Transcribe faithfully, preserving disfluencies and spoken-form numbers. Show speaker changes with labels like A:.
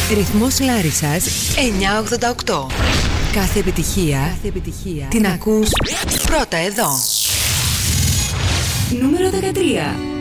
A: Ρυθμός Λάρισσας εννιακόσια ογδόντα οκτώ. Κάθε επιτυχία, Κάθε επιτυχία την ακούς πρώτα εδώ.
B: Νούμερο δεκατρία.